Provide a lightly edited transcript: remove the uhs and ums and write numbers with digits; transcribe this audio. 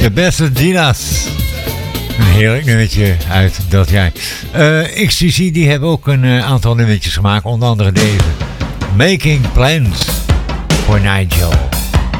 De Pasadena's. Een heerlijk nummertje uit dat jaar. XTC die hebben ook een aantal nummertjes gemaakt. Onder andere deze. Making Plans for Nigel.